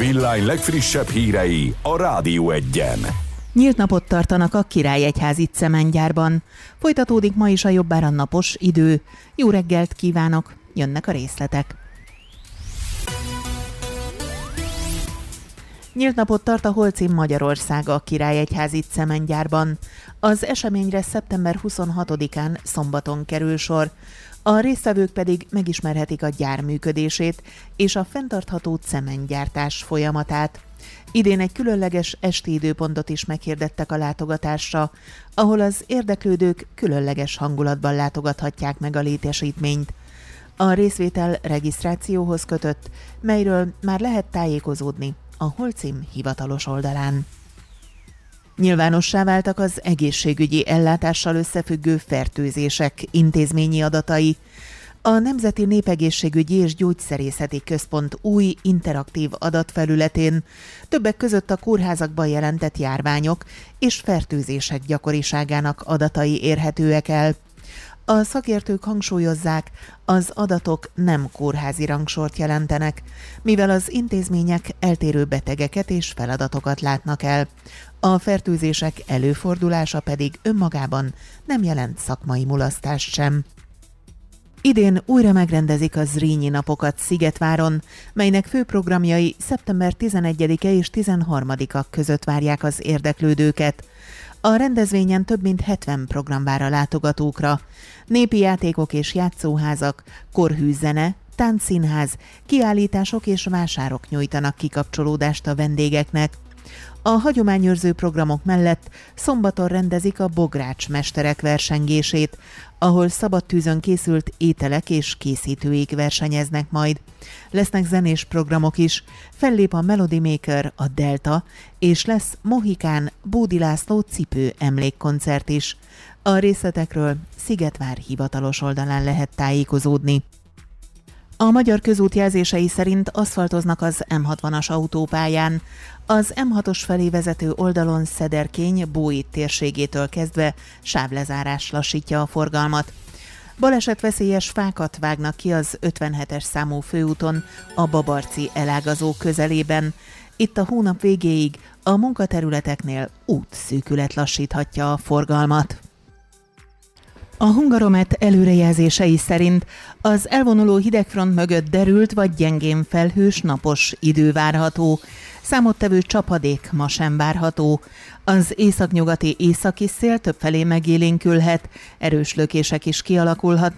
Villány legfrissebb hírei a Rádió Egyen. Nyílt napot tartanak a Királyegyházi cementgyárban. Folytatódik ma is a jobbára napos idő. Jó reggelt kívánok, jönnek a részletek. Nyílt napot tart a Holcim Magyarországa a Királyegyházi cementgyárban. Az eseményre szeptember 26-án szombaton kerül sor. A résztvevők pedig megismerhetik a gyár működését és a fenntartható cementgyártás folyamatát. Idén egy különleges esti időpontot is meghirdettek a látogatásra, ahol az érdeklődők különleges hangulatban látogathatják meg a létesítményt. A részvétel regisztrációhoz kötött, melyről már lehet tájékozódni a Holcim hivatalos oldalán. Nyilvánossá váltak az egészségügyi ellátással összefüggő fertőzések intézményi adatai. A Nemzeti Népegészségügyi és Gyógyszerészeti Központ új interaktív adatfelületén többek között a kórházakban jelentett járványok és fertőzések gyakoriságának adatai érhetőek el. A szakértők hangsúlyozzák, az adatok nem kórházi rangsort jelentenek, mivel az intézmények eltérő betegeket és feladatokat látnak el. A fertőzések előfordulása pedig önmagában nem jelent szakmai mulasztást sem. Idén újra megrendezik a Zrínyi napokat Szigetváron, melynek főprogramjai szeptember 11-e és 13-a között várják az érdeklődőket. A rendezvényen több mint 70 program vár a látogatókra. Népi játékok és játszóházak, korhű zene, táncszínház, kiállítások és vásárok nyújtanak kikapcsolódást a vendégeknek. A hagyományőrző programok mellett szombaton rendezik a bogrács mesterek versengését, ahol szabad tűzön készült ételek és készítőik versenyeznek majd. Lesznek zenés programok is, fellép a Melody Maker, a Delta, és lesz Mohikán Bódi László cipő emlékkoncert is. A részletekről Szigetvár hivatalos oldalán lehet tájékozódni. A Magyar Közút jelzései szerint aszfaltoznak az M60-as autópályán. Az M6-os felé vezető oldalon Szederkény, Bóit térségétől kezdve sávlezárás lassítja a forgalmat. Balesetveszélyes fákat vágnak ki az 57-es számú főúton a Babarci elágazó közelében. Itt a hónap végéig a munkaterületeknél útszűkület lassíthatja a forgalmat. A Hungaromet előrejelzései szerint az elvonuló hidegfront mögött derült vagy gyengén felhős napos idő várható. Számottevő csapadék ma sem várható. Az északnyugati északi szél többfelé megélénkülhet, erős lökések is kialakulhatnak